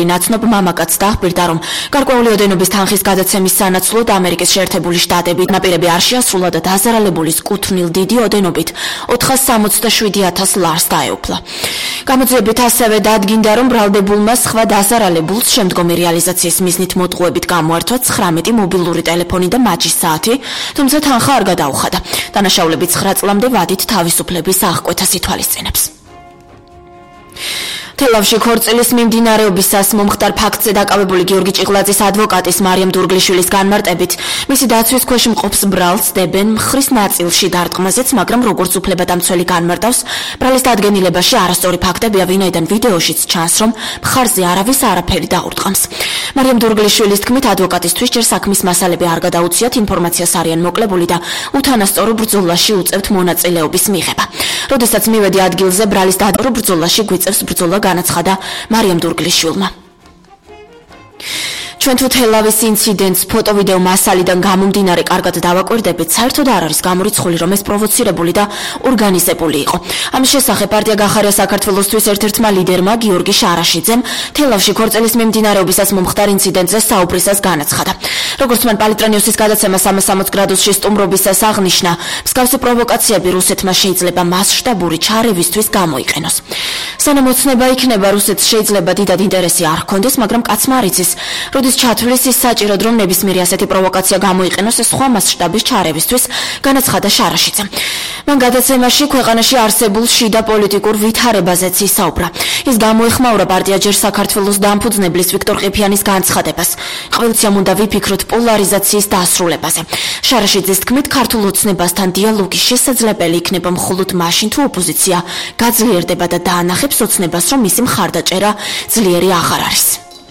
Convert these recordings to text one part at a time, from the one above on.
ირანული ნაცნობ მამაკაცს დაახბირდა, რომ გარკვეული ოდენობის თანხის გადაცემის სანაცვლოდ ამერიკის შეერთებული შტატები ნაპირები არ შეასრულა და დაზარალებულის კუთვნილ დიდი ოდენობით 467,000 ლარს დაეუფლა. გამოძიებით ასევე დადგინდა, რომ ბრალდებულმა სხვა დაზარალებულს შემდგომი რეალიზაციის მიზნით მოტყუებით გამოართვა 19 მობილური ტელეფონი და მაჩის საათი, თუმცა თანხა არ გადაუხადა. დანაშაულები 9 წლამდე ვადით თავისუფლების აღკვეთას ითვალისწინებს. თელავში ქორწილის მიმდინარეობისას მომხდარ ფაქტზე დაკავებული გიორგი ჭიღლაძის ადვოკატის მარიამ დურგლიშვილის განმარტებით, მისი დაცვის ქვეშ მყოფს ბრალს დებენ მხრის ნაწილში დარტყმაზეც, მაგრამ როგორც უფლებადამცველი განმარტავს, ბრალის დადგენილებაში არასწორი ფაქტებია, ვინაიდან ვიდეოშიც ჩანს, რომ მხარზე არავის არაფერი დაურტყამს. მარიამ დურგლიშვილის თქმით, ადვოკატისთვის ჯერ საქმის მასალები არ გადაუციათ, ინფორმაციას არიან მოკლებული და უთანასწორო ბრძოლაში უწევთ მონაწილეობის მიღება. როდესაც მივედი ადგილზე, ბრალის დადრო ბრძოლაში გვიწევს ბრძოლა განაცხადა მარიამ დურგლიშვილმა. ჩვენ თუ თელავის ინციდენტს ფოტო-ვიდეო მასალიდან გამომდინარე კარგად დავაკვირდებით, საერთოდ არ არის გამორიცხული, რომ ეს პროვოცირებული და ორგანიზებული იყო. ამის შესახებ პარტია გახარია საქართველოსთვის ერთ-ერთმა ლიდერმა გიორგი შარაშიძემ თელავში ქორწილის მიმდინარეობისას მომხდარ ინციდენტზე საუბრისას განაცხადა. როგორც მან პალიტრანიუსის გადაცემა 360 გრადუსში სტუმრობისას აღნიშნა, მსგავსი პროვოკაციები რუსეთმა შეიძლება მასშტაბური ჩარევისთვის გამოიყენოს. სანამ ოცნება იქნება, რუსეთს შეიძლება დიდად ინტერესი არ ჰქონდეს, მაგრამ კაცმა არ იცის, როდის ჩათვლის ის საჭიროდ, რომ ნებისმიერი ასეთი პროვოკაცია გამოიყენოს სხვა მასშტაბის ჩარევისთვის, განაცხადა შარაშიძემ. მან გადაცემაში ქვეყანაში არსებულ შიდა პოლიტიკურ ვითარებაზეც ისაუბრა. ის გამოეხმაურა პარტია ჯერ საქართველოს დამფუძნებლის ვიქტორ ყიფიანის განცხადებას. ყოველწლიამ უნდა ვიფიქროთ პოლარიზაციის დასრულებაზე. შარაშიძის თქმით, ქართულ ოცნებასთან დიალოგი შესაძლებელი იქნება მხოლოდ მაშინ, თუ ოპოზიცია გაძლიერდება და დაანახებს ოცნებას, რომ მისი მხარდაჭერა ძლიერი აღარ არის.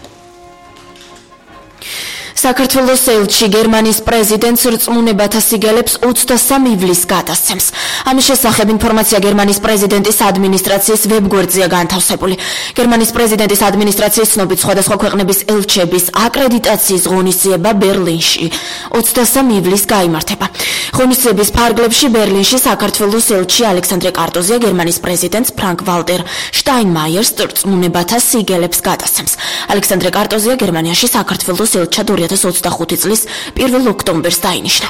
საქართველოს ელჩი გერმანიის პრეზიდენტს რწმუნებათა სიგელებს 23 ივლისს გადასცემს. ამის შესახებ ინფორმაცია გერმანიის პრეზიდენტის ადმინისტრაციის ვებგვერდზეა განთავსებული. გერმანიის პრეზიდენტის ადმინისტრაციის ცნობით, სხვადასხვა ქვეყნების ელჩების აკრედიტაციის ღონისძიება ბერლინში 23 ივლისს გაიმართება. ღონისძიების ფარგლებში ბერლინში საქართველოს ელჩი ალექსანდრე კარტოზია გერმანიის პრეზიდენტს ფრანკ ვალტერ შტაინმაიერს რწმუნებათა სიგელებს გადასცემს. ალექსანდრე კარტოზია გერმანიაში საქართველოს ელჩად 2025 წლის 1 ოქტომბერს დაინიშნა.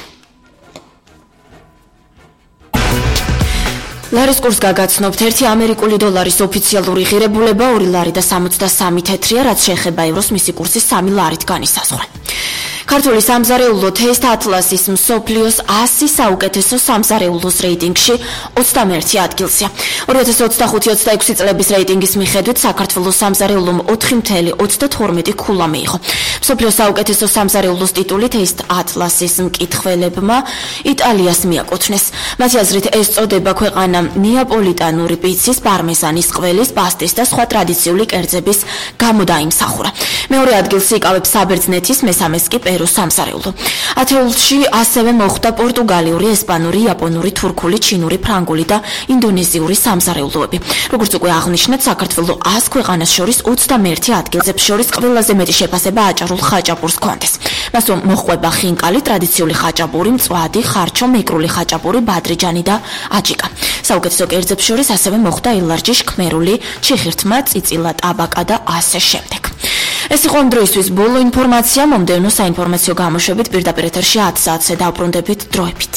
ლარის კურსს გაგაცნობთ, 1 ამერიკული დოლარის ოფიციალური ღირებულება 2 ლარი და 63 თეთრია, რაც შეეხება ევროს, მისი კურსი 3 ლარით განისაზღვრა. ქართული სამზარეულო Taste Atlas-ის მსოფლიოს 100 საუკეთესო სამზარეულოს რეიტინგში 21 ადგილზეა. 2025-26 წლების რეიტინგის მიხედვით საქართველოს სამზარეულომ 4,32 ქულა მიიღო. მსოფლიოს საუკეთესო სამზარეულოს ტიტული Taste Atlas-ის მკითხველებმა იტალიას მიაკუთვნეს. მათი აზრით ეს წოდება ქვეყანა ნეაპოლიტანური პიცის, პარმეზანის ყველის, პასტის და სხვა ტრადიციული კერძების გამო დაიმსახურა. მეორე ადგილს იკავებს საბერძნეთის, მესამეს კი პერუს სამზარეულო. ათეულში ასევე მოხვდა პორტუგალიური, ესპანური, იაპონური, თურქული, ჩინური, ფრანგული და ინდონეზიური სამზარეულოები. როგორც უკვე აღნიშნეთ, საქართველოს 100 ქვეყანას შორის 21 ადგილზე შორის ყველაზე მეტი შეფასება აჭარულ ხაჭაპურს ჰქონდეს. მას მოჰყვება ხინკალი, ტრადიციული ხაჭაპური, მწვადი, ხარჩო, მეკრული ხაჭაპური, ბადრიჯანი და აჯიკა. საუკეთესო კერძებს შორის ასევე მოხვდა ილარჯიშ, ქმერული, ჩიხირთმა, წიწილა, ტაბაკა და ასე შემდეგ. ეს იყო ამ დროისთვის ბოლო ინფორმაცია. მომდევნო საინფორმაციო გამოშვებით პირდაპირ ეთერში 10 საათზე დავბრუნდებით დროებით.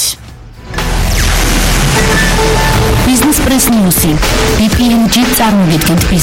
Business Press News. BPMG წარმოგვიდგენთ